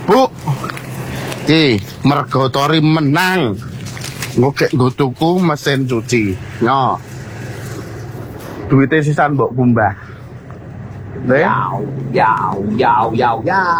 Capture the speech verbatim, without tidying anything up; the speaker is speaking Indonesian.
Bu, ki mergo Tori menang. Ngokek nggo tuku mesin cuci. Nyo. Duitnya sisan mbok kumbah. Yau, yau, yau, yau, yau.